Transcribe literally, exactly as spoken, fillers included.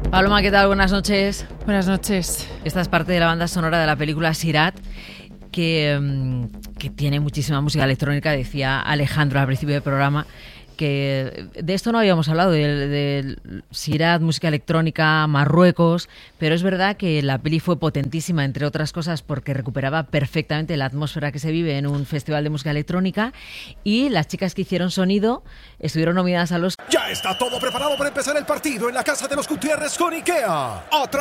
Paloma, ¿qué tal? Buenas noches. Buenas noches. Esta es parte de la banda sonora de la película Sirat, que, que tiene muchísima música electrónica. Decía Alejandro al principio del programa que de esto no habíamos hablado, de, de Sirat, música electrónica, Marruecos, pero es verdad que la peli fue potentísima, entre otras cosas, porque recuperaba perfectamente la atmósfera que se vive en un festival de música electrónica, y las chicas que hicieron sonido estuvieron nominadas a los... Ya está todo preparado para empezar el partido en la casa de los Gutiérrez con IKEA. Otra